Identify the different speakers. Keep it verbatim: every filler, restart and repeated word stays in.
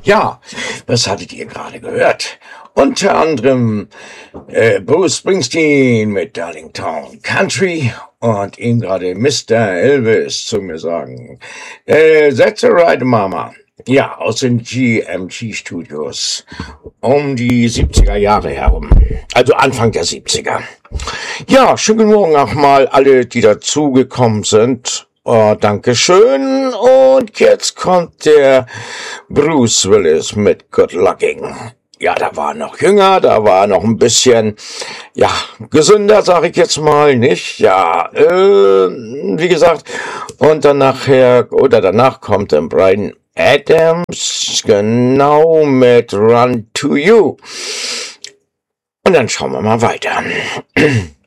Speaker 1: Ja, was hattet ihr gerade gehört? Unter anderem äh, Bruce Springsteen mit Darlington Country und ihm gerade Mister Elvis zu mir sagen. Äh, That's alright, Mama. Ja, aus den G M G-Studios um die siebziger Jahre herum. Also Anfang der siebziger. Ja, schönen guten Morgen auch mal alle, die dazugekommen sind. Oh, Dankeschön. Und jetzt kommt der Bruce Willis mit Good Looking. Ja, da war er noch jünger, da war er noch ein bisschen, ja, gesünder, sag ich jetzt mal, nicht? Ja, äh, wie gesagt, und dann nachher, oder danach kommt dann Bryan Adams, genau, mit Run to You. Und dann schauen wir mal weiter.